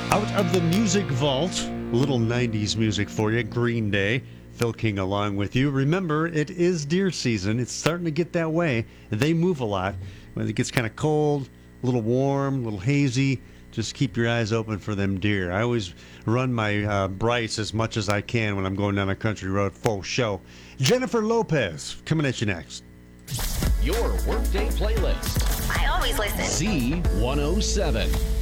Out of the music vault, a little 90s music for you. Green Day. Phil King along with you. Remember, it is deer season. It's starting to get that way. They move a lot. When it gets kind of cold, a little warm, a little hazy, just keep your eyes open for them deer. I always run my Bryce as much as I can when I'm going down a country road. Full show. Jennifer Lopez coming at you next. Your Workday Playlist. I always listen. Z107.